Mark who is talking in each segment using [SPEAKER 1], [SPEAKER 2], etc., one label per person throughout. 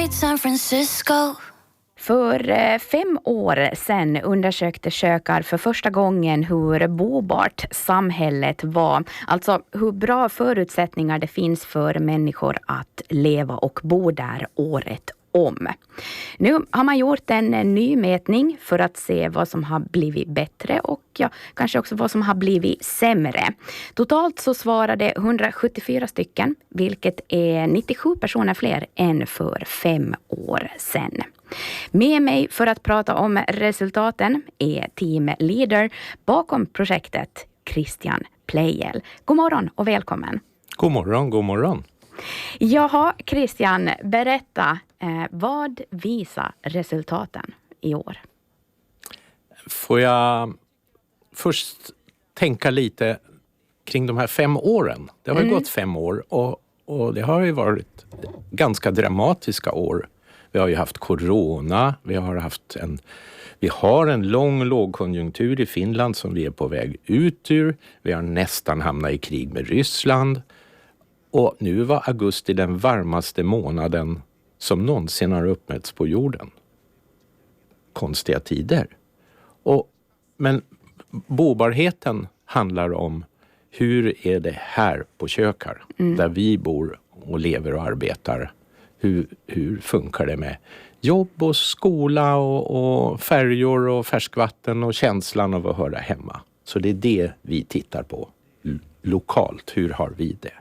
[SPEAKER 1] Detroit, San Francisco.
[SPEAKER 2] För 5 år sedan undersökte Kökar för första gången hur bobart samhället var. Alltså hur bra förutsättningar det finns för människor att leva och bo där året om. Nu har man gjort en ny mätning för att se vad som har blivit bättre och kanske också vad som har blivit sämre. Totalt så svarade 174 stycken, vilket är 97 personer fler än för 5 år sedan. Med mig för att prata om resultaten är team leader bakom projektet Christian Pleijel. God morgon och välkommen.
[SPEAKER 3] God morgon, god morgon.
[SPEAKER 2] Jaha, Christian, berätta, vad visar resultaten i år?
[SPEAKER 3] Får jag först tänka lite kring de här 5 åren. Det har ju gått 5 år och det har ju varit ganska dramatiska år. Vi har ju haft corona, vi har en lång lågkonjunktur i Finland som vi är på väg ut ur. Vi har nästan hamnat i krig med Ryssland. Och nu var augusti den varmaste månaden som någonsin har uppmätts på jorden. Konstiga tider. Men bobarheten handlar om hur är det här på Kökar, där vi bor och lever och arbetar. Hur funkar det med jobb och skola och färjor och färskvatten och känslan av att höra hemma. Så det är det vi tittar på lokalt. Hur har vi det?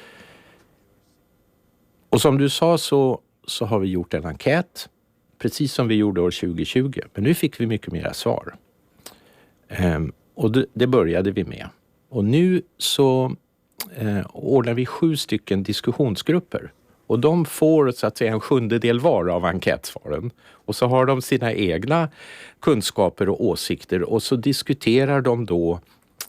[SPEAKER 3] Och som du sa så har vi gjort en enkät, precis som vi gjorde år 2020. Men nu fick vi mycket mera svar. Och det började vi med. Och nu så ordnar vi 7 stycken diskussionsgrupper. Och de får så att säga en 1/7 var av enkätsvaren. Och så har de sina egna kunskaper och åsikter. Och så diskuterar de då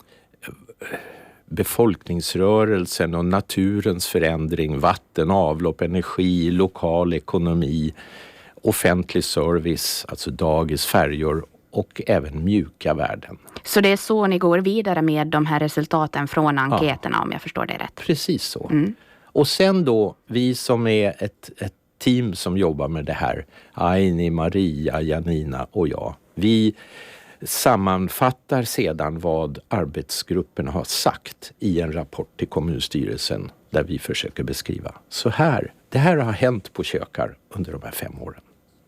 [SPEAKER 3] befolkningsrörelsen och naturens förändring, vatten, avlopp, energi, lokal ekonomi, offentlig service, alltså dagis, färjor och även mjuka värden.
[SPEAKER 2] Så det är så ni går vidare med de här resultaten från enkäterna, om jag förstår det rätt?
[SPEAKER 3] Precis så. Och sen då, vi som är ett team som jobbar med det här, Aini, Maria, Janina och jag, vi sammanfattar sedan vad arbetsgrupperna har sagt i en rapport till kommunstyrelsen där vi försöker beskriva. Det här har hänt på Kökar under de här 5 åren.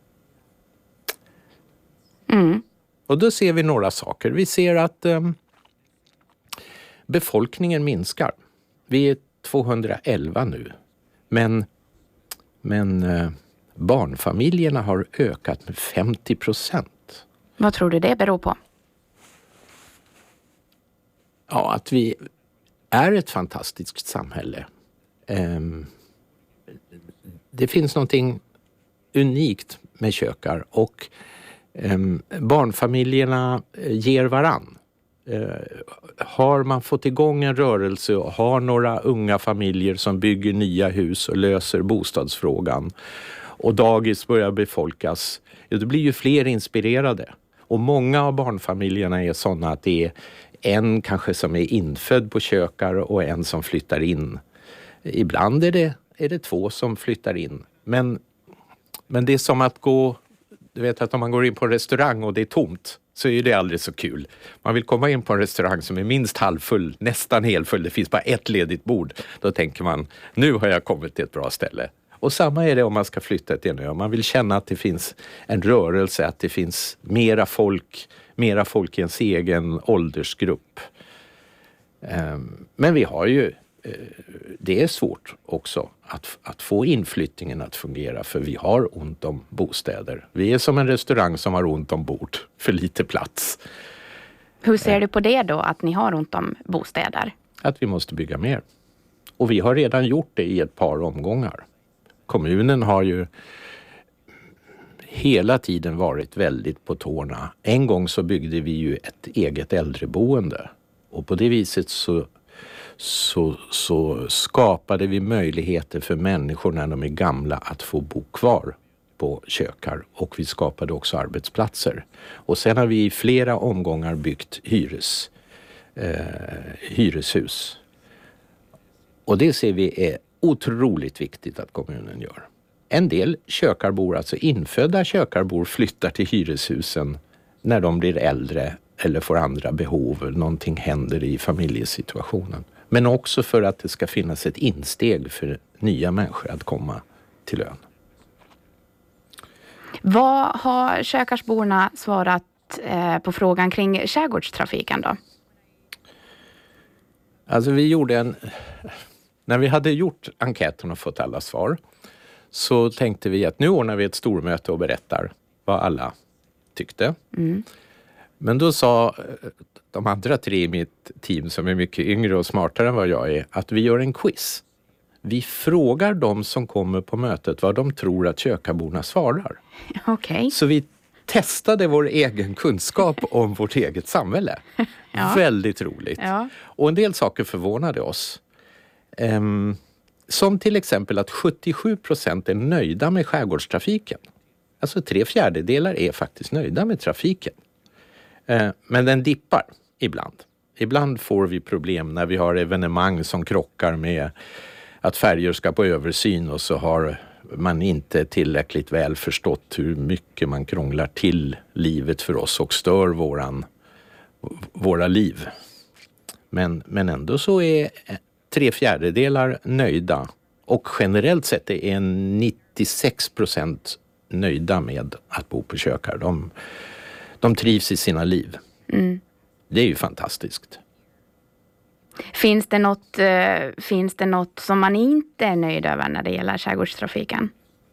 [SPEAKER 3] Och då ser vi några saker. Vi ser att befolkningen minskar. Vi är 211 nu. Men barnfamiljerna har ökat med 50%.
[SPEAKER 2] Vad tror du det beror på?
[SPEAKER 3] Ja, att vi är ett fantastiskt samhälle. Det finns någonting unikt med Kökar och barnfamiljerna ger varann. Har man fått igång en rörelse och har några unga familjer som bygger nya hus och löser bostadsfrågan och dagis börjar befolkas, då blir ju fler inspirerade. Och många av barnfamiljerna är sådana att det är en kanske som är infödd på Kökar och en som flyttar in. Ibland är det 2 som flyttar in. Men det är som att du vet att om man går in på en restaurang och det är tomt så är det aldrig så kul. Man vill komma in på en restaurang som är minst halvfull, nästan helfull. Det finns bara ett ledigt bord. Då tänker man, nu har jag kommit till ett bra ställe. Och samma är det om man ska flytta till en ö. Man vill känna att det finns en rörelse, att det finns mera folk i ens egen åldersgrupp. Men vi har ju, det är svårt också att få inflyttningen att fungera, för vi har ont om bostäder. Vi är som en restaurang som har ont om bord, för lite plats.
[SPEAKER 2] Hur ser du på det då, att ni har ont om bostäder?
[SPEAKER 3] Att vi måste bygga mer. Och vi har redan gjort det i ett par omgångar. Kommunen har ju hela tiden varit väldigt på tårna. En gång så byggde vi ju ett eget äldreboende. Och på det viset så skapade vi möjligheter för människor när de är gamla att få bo kvar på Kökar. Och vi skapade också arbetsplatser. Och sen har vi i flera omgångar byggt hyreshus. Och det ser vi är otroligt viktigt att kommunen gör. En del kökarbor, alltså infödda kökarbor, flyttar till hyreshusen när de blir äldre eller får andra behov, någonting händer i familjesituationen. Men också för att det ska finnas ett insteg för nya människor att komma till ön.
[SPEAKER 2] Vad har kökarsborna svarat på frågan kring skärgårdstrafiken då?
[SPEAKER 3] Alltså när vi hade gjort enkäten och fått alla svar, så tänkte vi att nu ordnar vi ett stormöte och berättar vad alla tyckte. Men då sa de andra 3 i mitt team, som är mycket yngre och smartare än vad jag är, att vi gör en quiz. Vi frågar de som kommer på mötet vad de tror att kökarborna svarar.
[SPEAKER 2] Okej.
[SPEAKER 3] Så vi testade vår egen kunskap om vårt eget samhälle.
[SPEAKER 2] Ja.
[SPEAKER 3] Väldigt roligt.
[SPEAKER 2] Ja.
[SPEAKER 3] Och en del saker förvånade oss. Som till exempel att 77% är nöjda med skärgårdstrafiken. Alltså 3/4 är faktiskt nöjda med trafiken. Men den dippar ibland. Ibland får vi problem när vi har evenemang som krockar med att färjor ska på översyn, och så har man inte tillräckligt väl förstått hur mycket man krånglar till livet för oss och stör våra liv. Men ändå så är 3/4 nöjda, och generellt sett är 96% nöjda med att bo på kökar. De trivs i sina liv. Det är ju fantastiskt.
[SPEAKER 2] Finns det något som man inte är nöjd över när det gäller skärgårdstrafiken?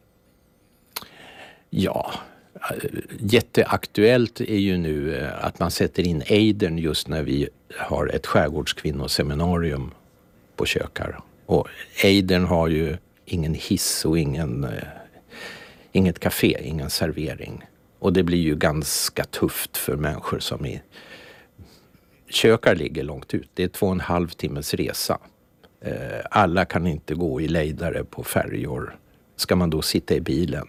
[SPEAKER 3] Ja, jätteaktuellt är ju nu att man sätter in Eidern just när vi har ett skärgårdskvinnoseminarium på kökar. Och Eidern har ju ingen hiss och inget café, ingen servering. Och det blir ju ganska tufft för människor som är... Kökar ligger långt ut. Det är 2,5 timmes resa. Alla kan inte gå i lejdare på färjor. Ska man då sitta i bilen?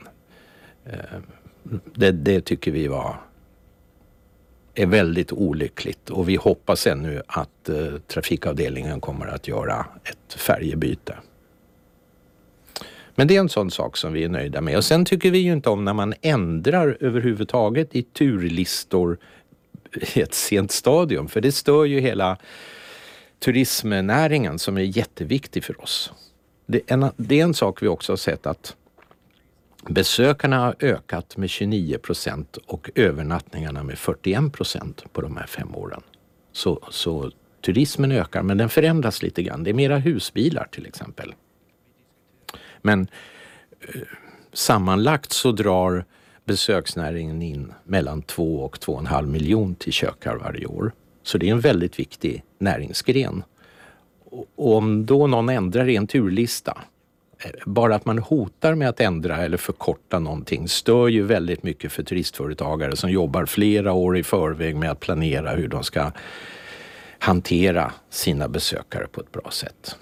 [SPEAKER 3] Det tycker vi är väldigt olyckligt. Och vi hoppas ännu att trafikavdelningen kommer att göra ett färjebyte. Men det är en sån sak som vi är nöjda med. Och sen tycker vi ju inte om när man ändrar överhuvudtaget i turlistor i ett sent stadium. För det stör ju hela turismnäringen som är jätteviktig för oss. Det är en sak vi också har sett, att besökarna har ökat med 29% och övernattningarna med 41% på de här 5 åren. Så turismen ökar, men den förändras lite grann. Det är mera husbilar till exempel. Men sammanlagt så drar besöksnäringen in mellan 2 och 2,5 miljoner till kökar varje år. Så det är en väldigt viktig näringsgren. Och om då någon ändrar i en turlista, bara att man hotar med att ändra eller förkorta någonting stör ju väldigt mycket för turistföretagare som jobbar flera år i förväg med att planera hur de ska hantera sina besökare på ett bra sätt.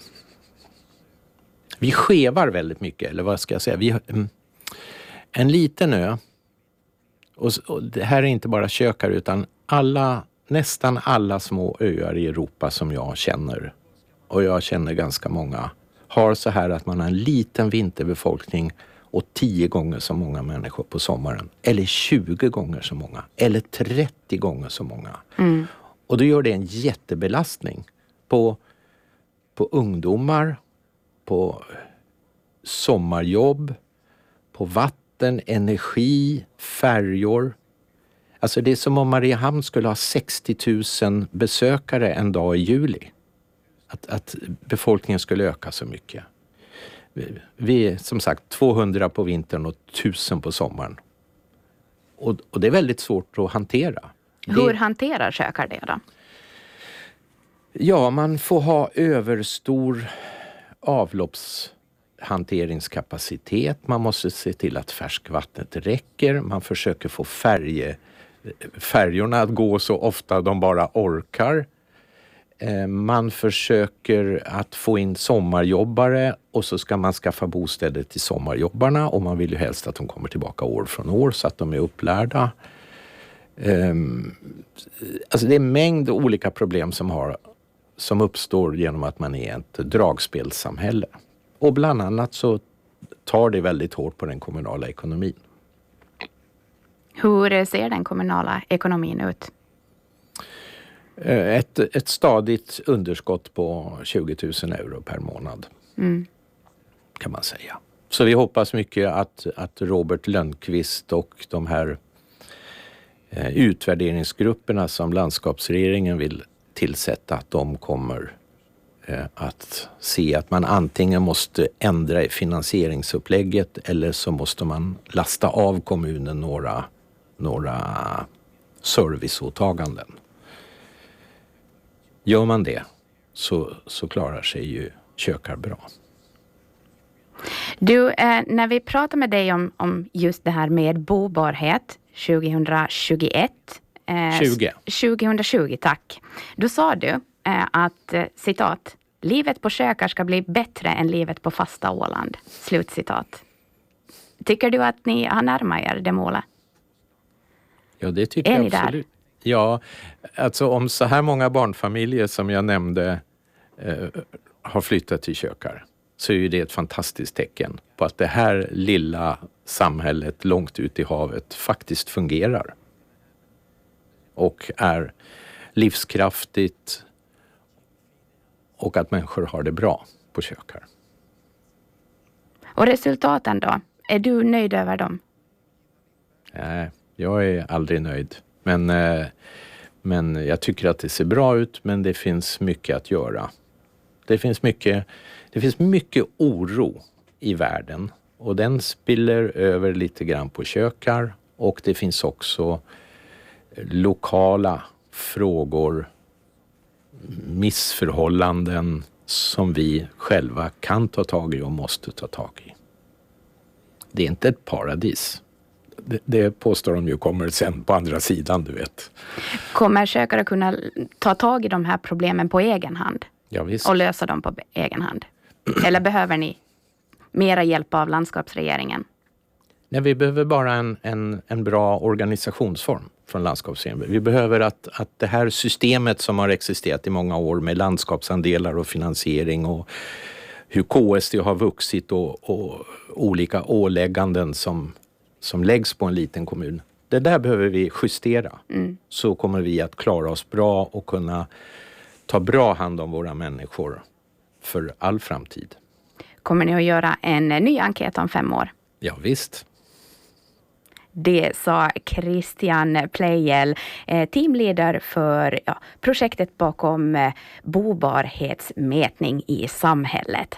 [SPEAKER 3] Vi skevar väldigt mycket, eller vad ska jag säga? Vi har en liten ö, och det här är inte bara kökar utan nästan alla små öar i Europa som jag känner, och jag känner ganska många, har så här att man har en liten vinterbefolkning och 10 gånger så många människor på sommaren. Eller 20 gånger så många. Eller 30 gånger så många. Och då gör det en jättebelastning på ungdomar, på sommarjobb, på vatten, energi, färjor. Alltså det är som om Mariehamn skulle ha 60 000 besökare en dag i juli. Att befolkningen skulle öka så mycket. Vi är som sagt 200 på vintern och 1000 på sommaren. Och det är väldigt svårt att hantera.
[SPEAKER 2] Hur hanterar kökar det då?
[SPEAKER 3] Ja, man får ha överstor avloppshanteringskapacitet. Man måste se till att färskvattnet räcker. Man försöker få färjorna att gå så ofta de bara orkar. Man försöker att få in sommarjobbare, och så ska man skaffa bostäder till sommarjobbarna, och man vill ju helst att de kommer tillbaka år från år så att de är upplärda. Alltså det är en mängd olika problem som uppstår genom att man är ett dragspelssamhälle. Och bland annat så tar det väldigt hårt på den kommunala ekonomin.
[SPEAKER 2] Hur ser den kommunala ekonomin ut?
[SPEAKER 3] Ett stadigt underskott på 20 000 euro per månad kan man säga. Så vi hoppas mycket att Robert Lönnqvist och de här utvärderingsgrupperna som landskapsregeringen vill tillsätta, att de kommer att se att man antingen måste ändra i finansieringsupplägget eller så måste man lasta av kommunen några serviceåtaganden. Gör man det så klarar sig ju kökar bra.
[SPEAKER 2] Du, när vi pratar med dig om just det här med bobarhet 2021. 2020, tack. Då sa du att, citat, livet på kökar ska bli bättre än livet på fasta Åland. Slutcitat. Tycker du att ni har närmat er det målet?
[SPEAKER 3] Ja, det tycker jag absolut. Ja, alltså om så här många barnfamiljer som jag nämnde har flyttat till kökar, så är ju det ett fantastiskt tecken på att det här lilla samhället långt ut i havet faktiskt fungerar. Och är livskraftigt och att människor har det bra på kökar.
[SPEAKER 2] Och resultaten då? Är du nöjd över dem?
[SPEAKER 3] Nej, jag är aldrig nöjd. Men jag tycker att det ser bra ut, men det finns mycket att göra. Det finns mycket oro i världen och den spiller över lite grann på kökar, och det finns också lokala frågor, missförhållanden som vi själva kan ta tag i och måste ta tag i. Det är inte ett paradis. Det påstår de ju kommer sen på andra sidan, du vet.
[SPEAKER 2] Kommer kökare kunna ta tag i de här problemen på egen hand?
[SPEAKER 3] Ja, visst.
[SPEAKER 2] Och lösa dem på egen hand? Eller behöver ni mera hjälp av landskapsregeringen?
[SPEAKER 3] Nej, vi behöver bara en bra organisationsform från landskapsregeringen. Vi behöver att det här systemet som har existerat i många år med landskapsandelar och finansiering och hur KSD har vuxit och olika ålägganden som läggs på en liten kommun. Det där behöver vi justera. Så kommer vi att klara oss bra och kunna ta bra hand om våra människor för all framtid.
[SPEAKER 2] Kommer ni att göra en ny enkät om 5 år?
[SPEAKER 3] Ja, visst.
[SPEAKER 2] Det sa Christian Pleijel, teamleader för projektet bakom bobarhetsmätning i samhället.